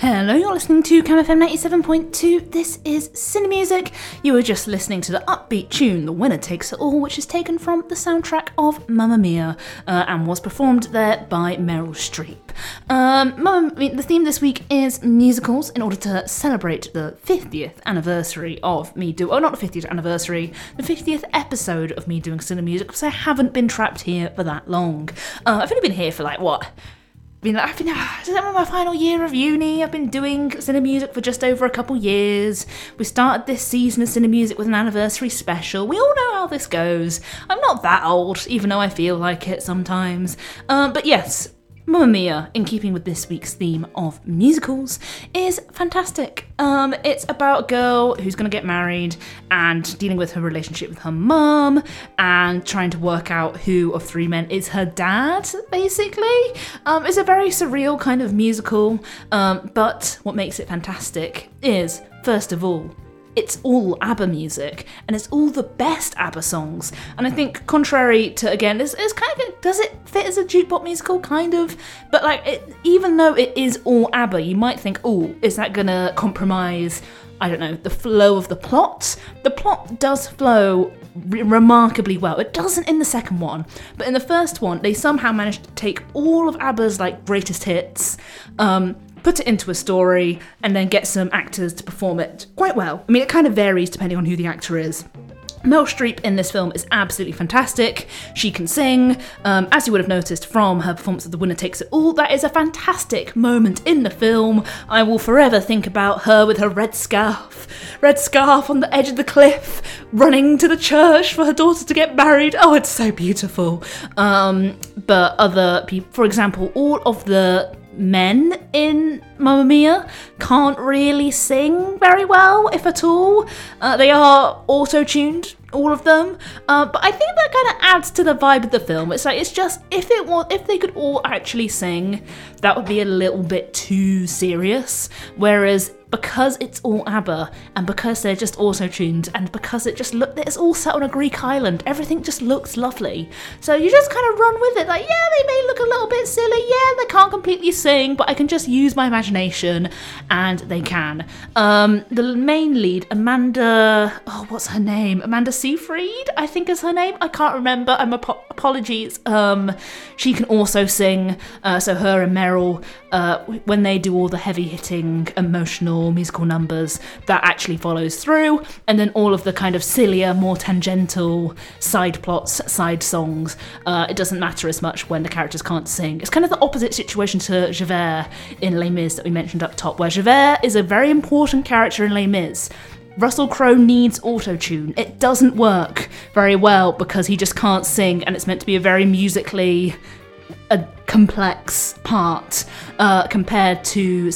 Hello, you're listening to CamFM 97.2. This is Cinemusic. You were just listening to the upbeat tune, The Winner Takes It All, which is taken from the soundtrack of Mamma Mia and was performed there by Meryl Streep. The theme this week is musicals in order to celebrate the 50th anniversary of me doing... Oh, not the 50th anniversary, the 50th episode of me doing Cinemusic, because I haven't been trapped here for that long. I've only been here for I've been in my final year of uni. I've been doing Cinemusic for just over a couple years. We started this season of Cinemusic with an anniversary special. We all know how this goes. I'm not that old, even though I feel like it sometimes. But yes, Mamma Mia, in keeping with this week's theme of musicals, is fantastic. It's about a girl who's going to get married and dealing with her relationship with her mum and trying to work out who of three men is her dad, basically. It's a very surreal kind of musical, but what makes it fantastic is, first of all, it's all ABBA music, and it's all the best ABBA songs. And I think, contrary to, again, it's kind of, does it fit as a jukebox musical? Kind of. But, even though it is all ABBA, you might think, oh, is that going to compromise, I don't know, the flow of the plot? The plot does flow remarkably well. It doesn't in the second one, but in the first one, they somehow managed to take all of ABBA's, greatest hits, put it into a story, and then get some actors to perform it quite well. I mean, it kind of varies depending on who the actor is. Meryl Streep in this film is absolutely fantastic. She can sing. As you would have noticed from her performance of The Winner Takes It All, that is a fantastic moment in the film. I will forever think about her with her red scarf on the edge of the cliff, running to the church for her daughter to get married. Oh, it's so beautiful. But other people, for example, all of the men in Mamma Mia can't really sing very well, if at all. They are auto-tuned, all of them, but I think that kind of adds to the vibe of the film. It's just, if they could all actually sing, that would be a little bit too serious, whereas because it's all ABBA, and because they're just auto-tuned, and because it's all set on a Greek island, everything just looks lovely. So you just kind of run with it, yeah, they may look a little bit silly, yeah, they can't completely sing, but I can just use my imagination, and they can. The main lead, Amanda Seyfried, I think is her name, I can't remember, apologies. She can also sing, so her and Meryl, when they do all the heavy-hitting, emotional musical numbers, that actually follows through, and then all of the kind of sillier, more tangential side plots, side songs, it doesn't matter as much when the characters can't sing. It's kind of the opposite situation to Javert in Les Mis that we mentioned up top, where Javert is a very important character in Les Mis. Russell Crowe needs auto-tune. It doesn't work very well because he just can't sing, and it's meant to be a very musically complex part compared to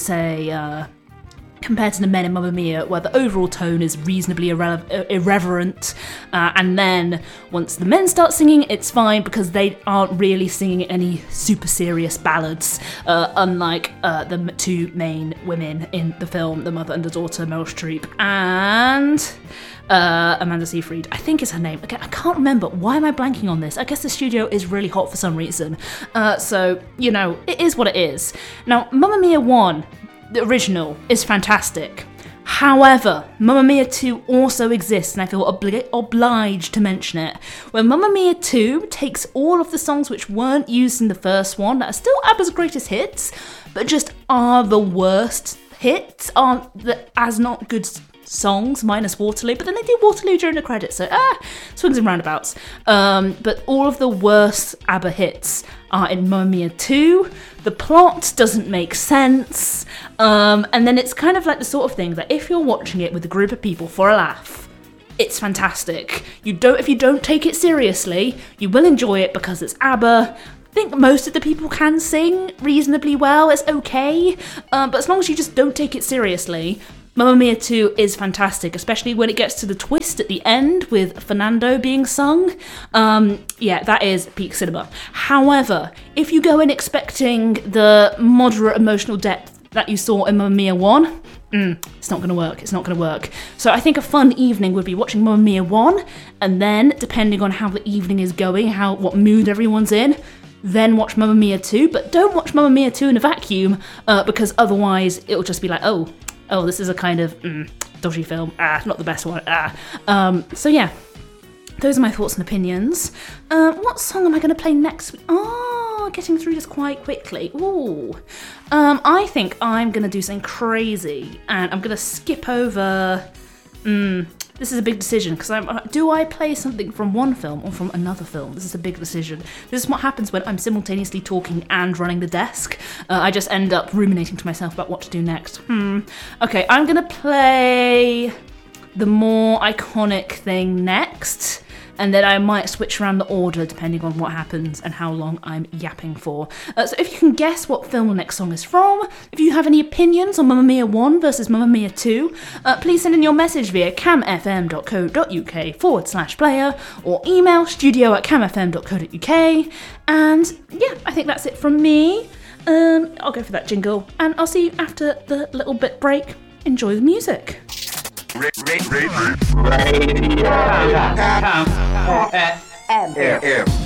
the men in Mamma Mia, where the overall tone is reasonably irreverent, and then once the men start singing, it's fine because they aren't really singing any super serious ballads, unlike the two main women in the film, the mother and the daughter, Meryl Streep and Amanda Seyfried, I think is her name. Again, I can't remember. Why am I blanking on this? I guess the studio is really hot for some reason. So, it is what it is. Now, Mamma Mia 1, the original, is fantastic. However, Mamma Mia 2 also exists, and I feel obliged to mention it. Where Mamma Mia 2 takes all of the songs which weren't used in the first one, that are still ABBA's greatest hits, but just are the worst hits, aren't as not good songs, minus Waterloo, but then they do Waterloo during the credits, so swings and roundabouts. But all of the worst ABBA hits are in Mamma Mia 2. The plot doesn't make sense, and then it's kind of like the sort of thing that if you're watching it with a group of people for a laugh, it's fantastic. If you don't take it seriously, you will enjoy it because it's ABBA. I think most of the people can sing reasonably well, it's okay, but as long as you just don't take it seriously, Mamma Mia 2 is fantastic, especially when it gets to the twist at the end with Fernando being sung. That is peak cinema. However, if you go in expecting the moderate emotional depth that you saw in Mamma Mia 1, it's not going to work. So I think a fun evening would be watching Mamma Mia 1, and then, depending on how the evening is going, what mood everyone's in, then watch Mamma Mia 2, but don't watch Mamma Mia 2 in a vacuum, because otherwise it'll just be like, oh, this is a kind of dodgy film, not the best one, so yeah, those are my thoughts and opinions. What song am I going to play next week? Getting through this quite quickly. I think I'm going to do something crazy, and I'm going to skip over... This is a big decision, because do I play something from one film or from another film? This is a big decision. This is what happens when I'm simultaneously talking and running the desk. I just end up ruminating to myself about what to do next. Okay, I'm going to play the more iconic thing next, and then I might switch around the order depending on what happens and how long I'm yapping for. So if you can guess what film the next song is from, if you have any opinions on Mamma Mia 1 versus Mamma Mia 2, please send in your message via camfm.co.uk/player or email studio@camfm.co.uk. And yeah, I think that's it from me. I'll go for that jingle, and I'll see you after the little bit break. Enjoy the music. Radio.